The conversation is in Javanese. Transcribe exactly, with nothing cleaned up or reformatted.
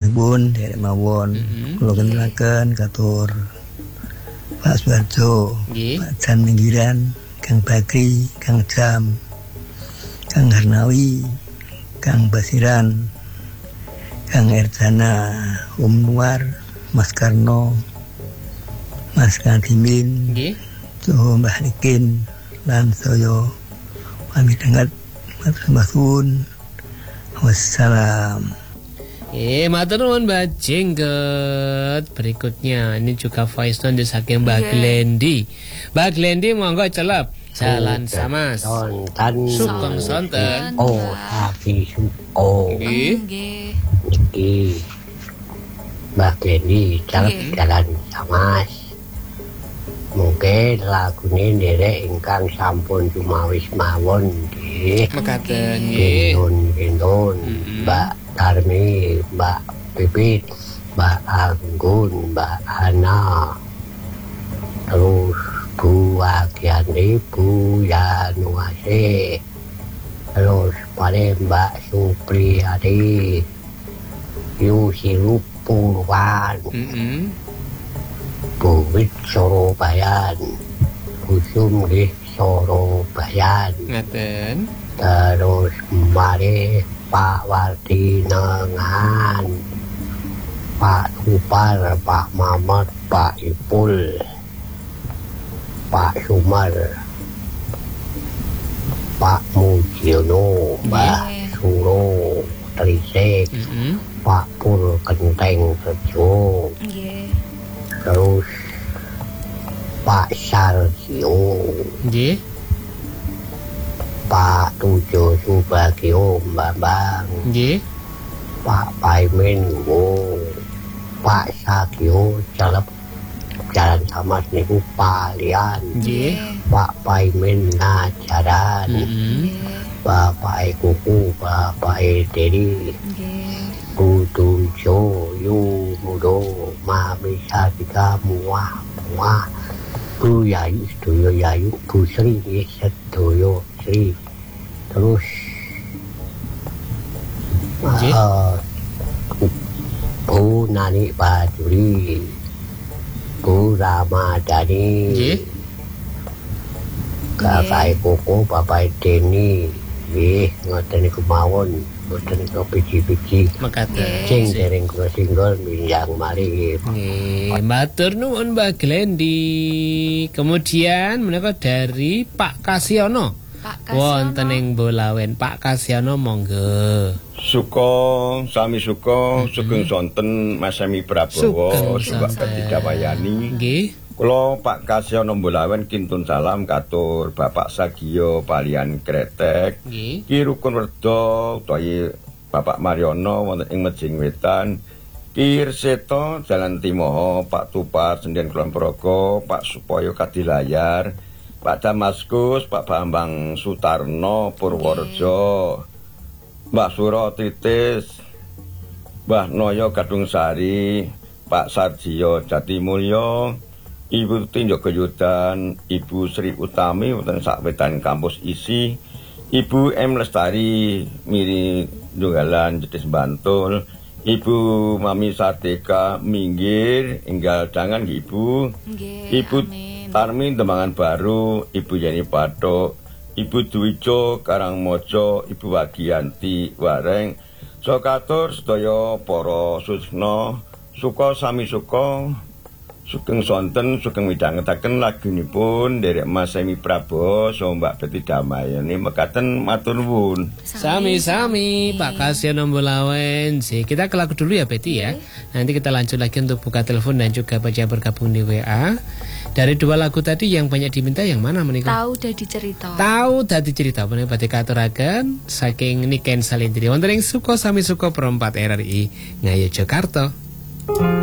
pun derek mawon. Kula kendelaken katur Pak Suwarjo, Pak Jan Minggiran, Kang Bakri, Kang Jam, Kang Harnawi, Kang Basiran, Kang Erjana, Om Nuar, Mas Karno, Mas Kadimin, Joho Mbah Nikin, lan saya pamit dengat matur nuwun. Wassalam. Eh, matur nuwun Mbak Jenggot. Berikutnya ini juga voice note saking Mbak yeah. Glendi. Mbak Glendi monggo celep. Jalan sama sonten. Sugeng sonten. Oh, tapi suko. Nggih. Nggih. Mbak Glendi celep jalan sama. Mungkin lagune nderek ingkang sampun cumawis mawon nggih. Mekaten nggih. Gendon, Mbak Tarmi, Mbak Pipit, Mbak Anggun, Mbak Ana. Terus Bu Agiani, Bu Yanuase. Terus pada Mbak Supriyadi, Yusilu Purwan. Buwit Sorobayan, Kusum nggih Sorobayan. Ngaten. Terus mari Pak Wardi Nengan, Pak Supar, Pak Mamat, Pak Ipul, Pak Sumar, Pak Mujiono, Mbak Suro Trisek, Pak Pur Kenteng Sejo. Terus Pak Sargio, nggih. Pak Tujo Subagio Bambang, nggih. Pak Paimin, oh, Pak Sagio Calep Jalan Samas niku Palian, nggih. Pak Paimin Ngajaran, Bapak Kuku, Bapak Dedi, Kudu Jo Yu Mudo Mami Sadika Muah Muah Bu Yayu Sedoyo Yayu Bu Sri Sedoyo Sri. Terus uh, Bu Nani Baduri, Bu Ramadhani, Bapak Koko, Bapak Deni, nggih ngoten niku mawon. Boten kok biji-biji. Mekaten. Sing dereng kula singgol minjang mari. Nggih, matur nuwun Mbak Glendi. Kemudian menika dari Pak Kasyono. Pak Kasyono. Wonten ing Bolawen, Pak Kasyono monggo. Suka sami suka sugeng sonten Mas Semi Prabowo Subak Didawayani. Nggih. Kula Pak Kasyono Bolawen kintun salam katur Bapak Sagio Palian Kretek. Nggih. Ki Rukun Werda utawi Bapak Mariono wonten ing Mejing Wetan. Ki Seto Jalan Timoho, Pak Tupar Senden Kulon Progo, Pak Supoyo Kadilayar, Pak Damaskus, Pak Bambang Sutarno Purworejo, Mbak Suro Titis, Mbah Noyo Gadung Sari, Pak Sarjio Jatimulyo, Ibu Tinjok Geyudan, Ibu Sri Utami wonten Sakwetan Kampus Isi, Ibu M Lestari Miri Dunggalan Jetis Bantul, Ibu Mami Sartika Minggir enggal jangan Ibu. Nggih, Ibu amin. Tarmin Tembangan Baru, Ibu Yeni Patok, Ibu Dwijo Karangmojo, Ibu Wagianti Wareng, Sokatur sedaya para susna, suka sami suka, sugeng sonten, sugeng midhangetaken lagunipun derek Mas Semi Prabowo saha Mbak Betty Damayani mekaten matur nuwun. Sami-sami Pak Kasyono Bolawen. Si kita ke lagu dulu ya Betty ya. Nanti kita lanjut lagi untuk buka telepon dan juga baca bergabung di W A. Dari dua lagu tadi yang banyak diminta yang mana menikah? Tahu dadi cerita. Tahu dadi cerita menika badhe katuraken saking Niken Salindri wonten ing Suko Sami Suko Perempat R R I Ngayu Jakarta.